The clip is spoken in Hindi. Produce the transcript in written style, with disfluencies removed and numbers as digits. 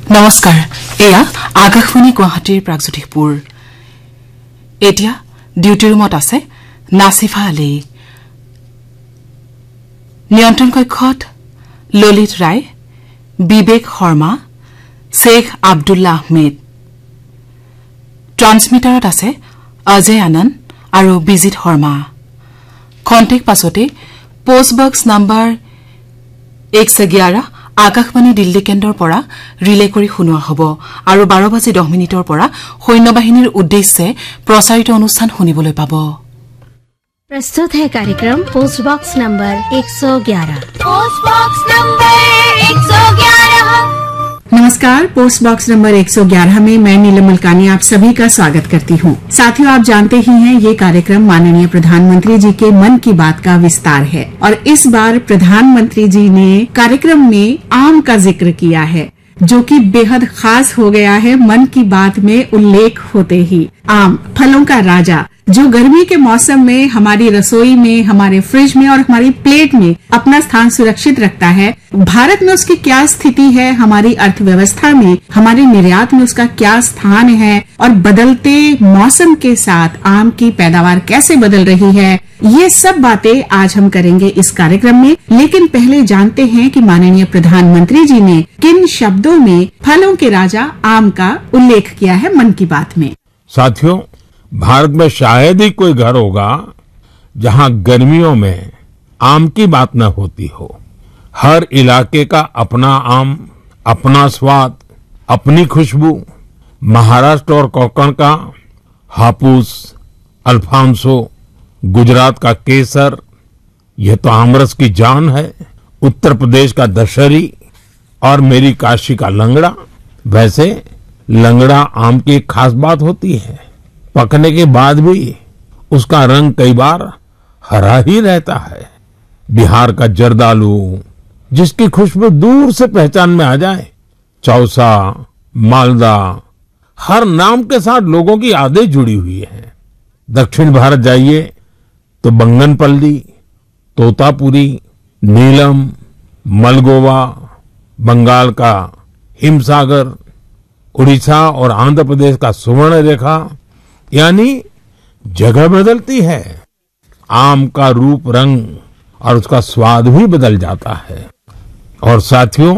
নমস্কাৰ এয়া আকাশবাণী গুৱাহাটীৰ প্ৰাগজ্যোতিষপুৰ এতিয়া ডিউটি ৰুমত আছে নাছিফা আলী নিয়ন্ত্ৰণ কক্ষত ললিত ৰায় বিবেক শৰ্মা শেখ আব্দুল্লাহ আহমেদ ট্ৰান্সমিটাৰত আছে অজয় আনন্দ আৰু বিজিত শৰ্মা কণ্টেক্ট পাছতে post box number 111 Akashvani Delhi কেন্দ্ৰৰ পৰা ৰিলে কৰি শুনোৱা হ'ব আৰু 12:10 পৰা সৈন্যবাহিনীৰ উদ্দেশ্যে প্ৰচাৰিত অনুষ্ঠান শুনিবলৈ পাব। प्रस्तुत है कार्यक्रम post box number 111। Post box number 111। नमस्कार, पोस्ट बॉक्स नंबर 111 में मैं नीलम मलकानी आप सभी का स्वागत करती हूँ। साथियों, आप जानते ही हैं ये कार्यक्रम माननीय प्रधानमंत्री जी के मन की बात का विस्तार है और इस बार प्रधानमंत्री जी ने कार्यक्रम में आम का जिक्र किया है जो कि बेहद खास हो गया है। मन की बात में उल्लेख होते ही आम फलों का राजा जो गर्मी के मौसम में हमारी रसोई में, हमारे फ्रिज में और हमारी प्लेट में अपना स्थान सुरक्षित रखता है। भारत में उसकी क्या स्थिति है, हमारी अर्थव्यवस्था में, हमारे निर्यात में उसका क्या स्थान है और बदलते मौसम के साथ आम की पैदावार कैसे बदल रही है, ये सब बातें आज हम करेंगे इस कार्यक्रम में। लेकिन पहले जानते हैं कि माननीय प्रधानमंत्री जी ने किन शब्दों में फलों के राजा आम का उल्लेख किया है मन की बात में। साथियों, भारत में शायद ही कोई घर होगा जहां गर्मियों में आम की बात न होती हो। हर इलाके का अपना आम, अपना स्वाद, अपनी खुशबू। महाराष्ट्र और कोंकण का हापुस, अल्फांसो, गुजरात का केसर, यह तो आमरस की जान है। उत्तर प्रदेश का दशहरी और मेरी काशी का लंगड़ा। वैसे लंगड़ा आम की एक खास बात होती है, पकने के बाद भी उसका रंग कई बार हरा ही रहता है। बिहार का जर्दालू, जिसकी खुशबू दूर से पहचान में आ जाए। चौसा, मालदा, हर नाम के साथ लोगों की यादें जुड़ी हुई हैं। दक्षिण भारत जाइए तो बंगनपल्ली, तोतापुरी, नीलम, मलगोवा, बंगाल का हिमसागर, उड़ीसा और आंध्र प्रदेश का सुवर्ण रेखा, यानी जगह बदलती है, आम का रूप, रंग और उसका स्वाद भी बदल जाता है। और साथियों,